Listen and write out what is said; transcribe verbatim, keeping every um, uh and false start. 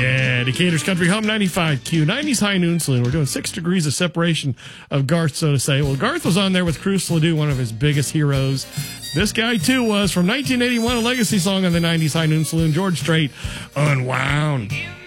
Yeah, Decatur's Country Home ninety-five Q, nineties High Noon Saloon. We're doing six degrees of separation of Garth, so to say. Well, Garth was on there with Cruz Ledoux, one of his biggest heroes. This guy, too, was from nineteen eighty-one, a legacy song on the nineties High Noon Saloon, George Strait, Unwound.